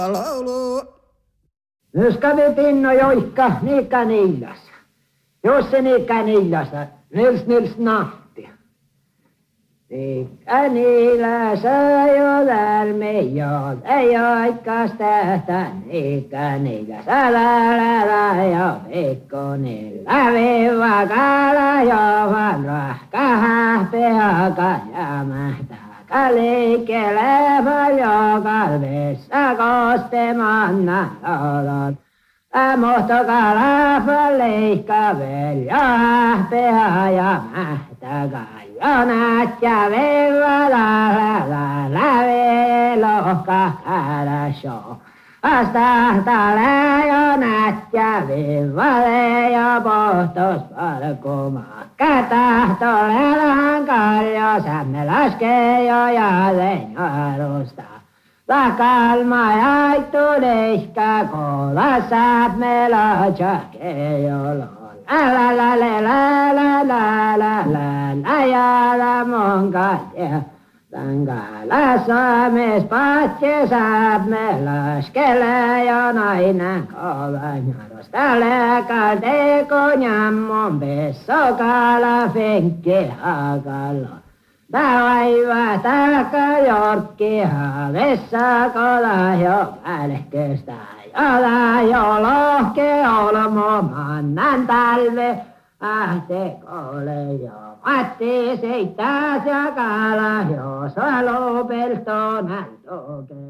laulu. Nu ska vi pinna joikka Nika Niilas. Josse Nika Niilas, Nils Nahti. Nika Niilas ajo lärmejoon, ei oikkas tähtä Nika Niilas. Älä jo pikkunilla viiva kala jo vaan rahka hähpeaka ja mähtää. Liikkelemä joka vessa kostemanna olot. Muhtokala leikka velja hähpeä ja mähtäkä. Jonat ja viiva la lohka хорошо. Astahtalle jonat ja viivalle ja pohtos palkumaa. Tahtolelan kaljo sämme laskee jo jälleen alusta. Lakalma jaittu leikka kola sämme latsake jolon. La mon kalja. Tankala saames patje sämme laskele ja nainen kovan jarostale kalde konjammon pesso kala fenkki hakalo. Päivä taka jorkki havessa kola jo välkköstä. Jola jo lohke olmo mannan talve ahte kole jo. Matti seittäs ja kala jo salo peltoon hän toke.